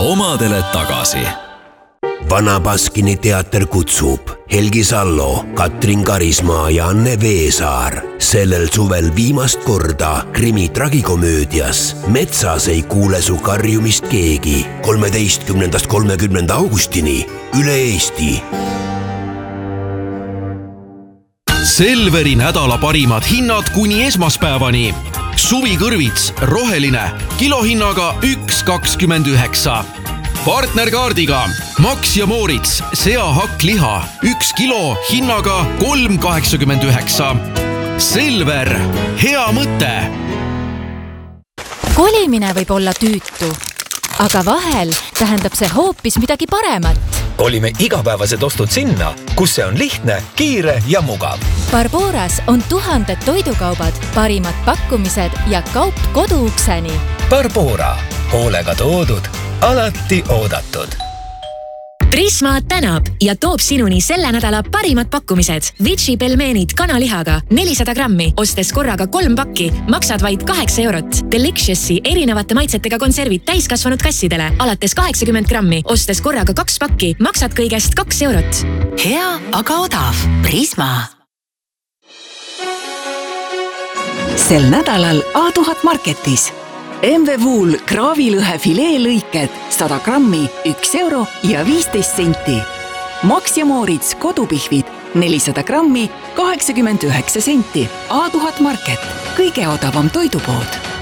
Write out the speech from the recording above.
omadele tagasi. Vana Baskini teater kutsub Helgi Sallo, Katrin Karismaa ja Anne Veesaar sellel suvel viimast korda krimi tragikomöödias Metsas ei kuule su karjumist keegi 13.–30. augustini üle Eesti. Selveri nädala parimad hinnad kuni esmaspäevani. Suvikõrvits roheline kilohinnaga 1,29. Partnerkaardiga Max ja Moritz seahakkliha 1 kilo hinnaga 3,89. Selver, hea mõte! Kolimine võib olla tüütu, aga vahel tähendab see hoopis midagi paremat. Kolime igapäevased ostud sinna, kus see on lihtne, kiire ja mugav. Barboras on 1000 toidukaubad, parimad pakkumised ja kaup koduukseni. Barbora, hoolega toodud, alati oodatud. Prisma tänab ja toob sinuni selle nädala parimad pakkumised. Vici pelmeenid kanalihaga 400 grammi, ostes korraga 3 pakki, maksad vaid 8 eurot. Delicious'i erinevate maitsetega konservid täiskasvanud kassidele, alates 80 grammi, ostes korraga 2 pakki, maksad kõigest 2 eurot. Hea, aga odav. Prisma. Sel nädalal A1000 Marketis. MV-Wool kraavilõhe fileelõiked 100 grammi 1 euro ja 15 senti. Max ja Moritz kodupihvid 400 grammi 89 senti. A1000 Market, kõige odavam toidupood.